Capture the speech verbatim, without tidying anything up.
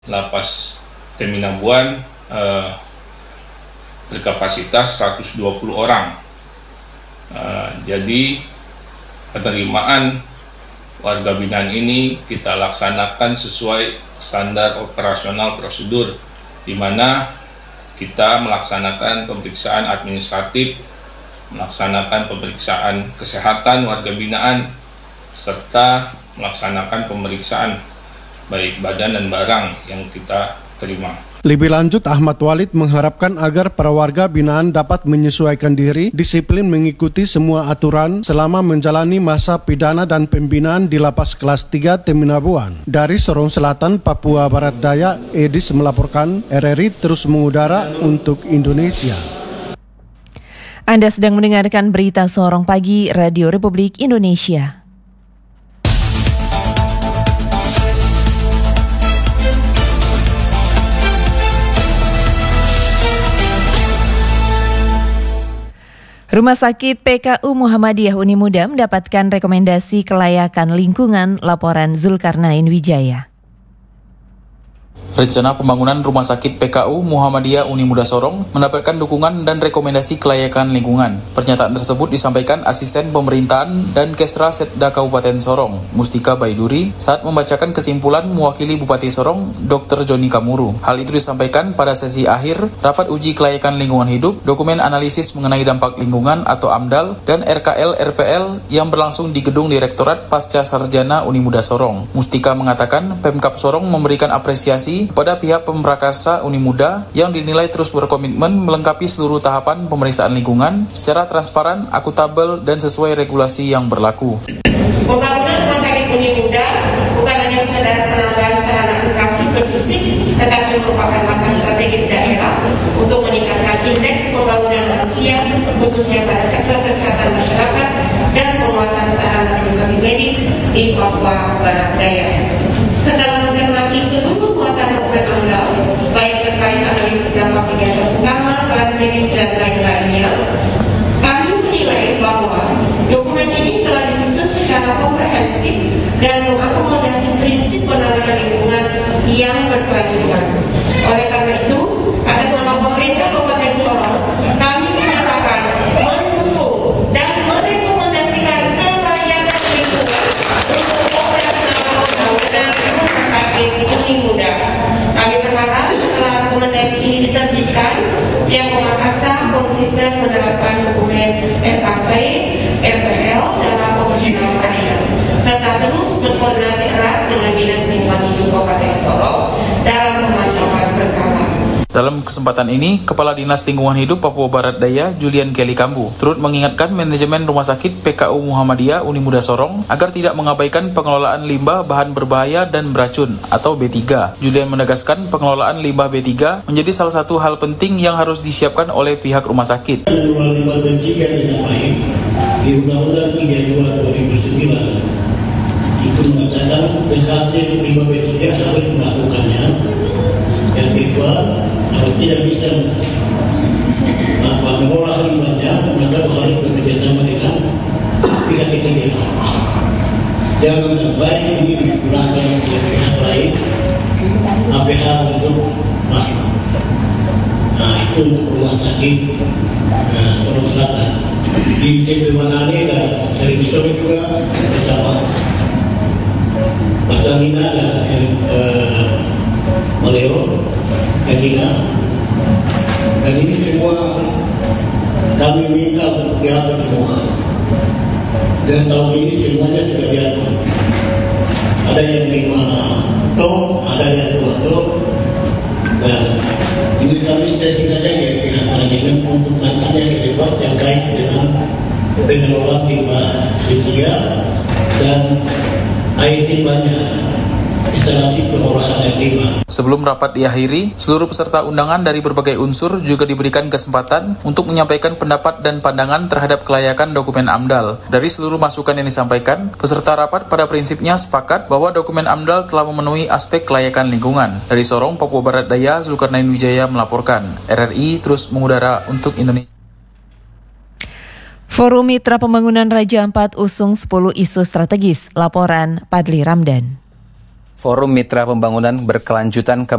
Lapas Teminabuan eh, berkapasitas seratus dua puluh orang. Eh, jadi penerimaan warga binaan ini kita laksanakan sesuai standar operasional prosedur, di mana kita melaksanakan pemeriksaan administratif, melaksanakan pemeriksaan kesehatan warga binaan, serta melaksanakan pemeriksaan baik badan dan barang yang kita terima. Lebih lanjut, Ahmad Walid mengharapkan agar para warga binaan dapat menyesuaikan diri, disiplin mengikuti semua aturan selama menjalani masa pidana dan pembinaan di Lapas Kelas tiga Teminabuan. Dari Sorong Selatan, Papua Barat Daya, Edis melaporkan, R R I terus mengudara untuk Indonesia. Anda sedang mendengarkan berita Sorong Pagi, Radio Republik Indonesia. Rumah Sakit P K U Muhammadiyah Unimuda mendapatkan rekomendasi kelayakan lingkungan, laporan Zulkarnain Wijaya. Rencana pembangunan Rumah Sakit P K U Muhammadiyah Unimuda Sorong mendapatkan dukungan dan rekomendasi kelayakan lingkungan. Pernyataan tersebut disampaikan Asisten Pemerintahan dan Kesra Setda Kabupaten Sorong, Mustika Baiduri, saat membacakan kesimpulan mewakili Bupati Sorong, Doktor Joni Kamuru. Hal itu disampaikan pada sesi akhir Rapat Uji Kelayakan Lingkungan Hidup, Dokumen Analisis Mengenai Dampak Lingkungan atau AMDAL, dan R K L R P L yang berlangsung di Gedung Direktorat Pasca Sarjana Unimuda Sorong. Mustika mengatakan Pemkab Sorong memberikan apresiasi pada pihak pemprakarsa Unimuda yang dinilai terus berkomitmen melengkapi seluruh tahapan pemeriksaan lingkungan secara transparan, akuntabel, dan sesuai regulasi yang berlaku. Pembangunan Rumah Sakit Unimuda bukan hanya sekedar penambahan sarana infrastruktur fisik, tetapi merupakan langkah strategis daerah untuk meningkatkan indeks pembangunan manusia, khususnya pada sektor kesehatan masyarakat dan penguatan sarana edukasi medis di Papua Barat Daya. Setelah mencermati seluruh muatan dokumen AMDAL, baik terkait analisis dampak kegiatan utama, bahan medis, dan lain-lainnya, kami menilai bahwa dokumen ini telah disusun secara komprehensif dan mengakomodasi prinsip penanganan lingkungan yang berkelanjutan. Oleh karena itu, atas nama pemerintah Kabupaten Sorong, kami menyatakan, mendukung dan merekomendasikan kelayakan lingkungan untuk operasional pembangunan Rumah Sakit Unimuda. Kami berharap setelah rekomendasi ini diterbitkan, pihak Pemakassar konsisten menerapkan dokumen R K P, R P L dalam operasional harian, serta terus berkoordinasi erat dengan Dinas Lingkungan Hidup Kabupaten Sorong dalam pemantauan berkala. Dalam kesempatan ini, Kepala Dinas Lingkungan Hidup Papua Barat Daya, Julian Kelly Kambu, turut mengingatkan manajemen Rumah Sakit P K U Muhammadiyah Unimuda Sorong agar tidak mengabaikan pengelolaan limbah bahan berbahaya dan beracun atau B tiga. Julian menegaskan pengelolaan limbah B tiga menjadi salah satu hal penting yang harus disiapkan oleh pihak rumah sakit. Limbah B tiga disampaikan di Undang-Undang tiga puluh dua dua ribu sembilan itu mengatakan prestasi limbah B tiga harus melakukannya. Yang kedua, harus tidak bisa apa, mengolah limbahnya, maka harus bekerjasama dengan pihak ketiga. Jangan sampai ini digunakan oleh pihak lain, A P H untuk masuk. Nah, itu untuk rumah sakit uh, Sorong Selatan. Di T P Manane dan Serigisori juga bersama Pastamina dan uh, Maleo, Elina, dan ini semua kami minta untuk diatur semua. Dan tahun ini semuanya sudah diatur. Ada yang lima ton, ada yang dua ton, dan ini kami stasi saja ya pihak manajemen untuk nantinya ke depan terkait dengan pengelolaan limbah B tiga dan air limbahnya. Sebelum rapat diakhiri, seluruh peserta undangan dari berbagai unsur juga diberikan kesempatan untuk menyampaikan pendapat dan pandangan terhadap kelayakan dokumen AMDAL. Dari seluruh masukan yang disampaikan, peserta rapat pada prinsipnya sepakat bahwa dokumen AMDAL telah memenuhi aspek kelayakan lingkungan. Dari Sorong, Papua Barat Daya, Zulkarnain Wijaya melaporkan. R R I terus mengudara untuk Indonesia. Forum Mitra Pembangunan Raja Ampat usung sepuluh isu strategis. Laporan Padli Ramdan. Forum Mitra Pembangunan Berkelanjutan